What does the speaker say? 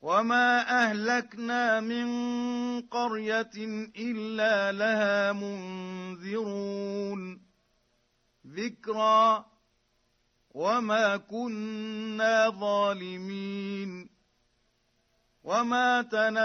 وما أهلكنا من قرية إلا لها منذرون ذكرى وما كنا ظالمين وما تنزل